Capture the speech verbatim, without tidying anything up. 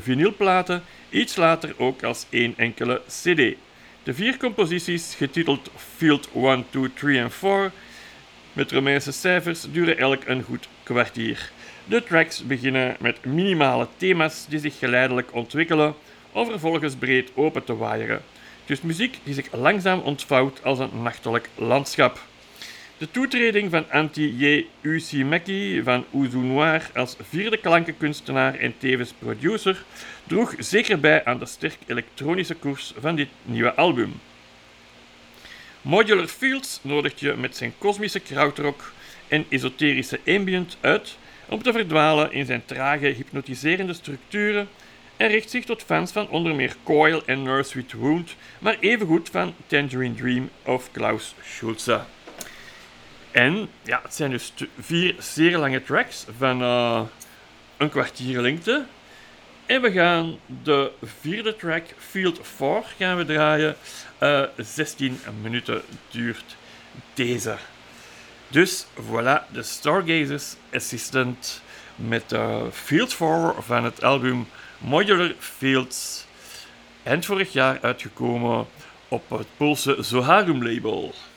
vinylplaten, iets later ook als één enkele cd. De vier composities, getiteld Field one, two, three en four, met Romeinse cijfers, duren elk een goed kwartier. De tracks beginnen met minimale thema's die zich geleidelijk ontwikkelen, om vervolgens breed open te waaieren. Dus muziek die zich langzaam ontvouwt als een nachtelijk landschap. De toetreding van Antti J. Uusimäki van Ouzou Noir als vierde klankenkunstenaar en tevens producer droeg zeker bij aan de sterk elektronische koers van dit nieuwe album. Modular Fields nodigt je met zijn kosmische krautrock en esoterische ambient uit om te verdwalen in zijn trage, hypnotiserende structuren en richt zich tot fans van onder meer Coil en Nurse with Wound, maar evengoed van Tangerine Dream of Klaus Schulze. En ja, het zijn dus vier zeer lange tracks van uh, een kwartier lengte. En we gaan de vierde track, Field four, gaan we draaien. Uh, zestien minuten duurt deze. Dus voilà, de Stargazers Assistant met uh, Field four van het album Modular Fields. Eind vorig jaar uitgekomen op het Poolse Zoharum label.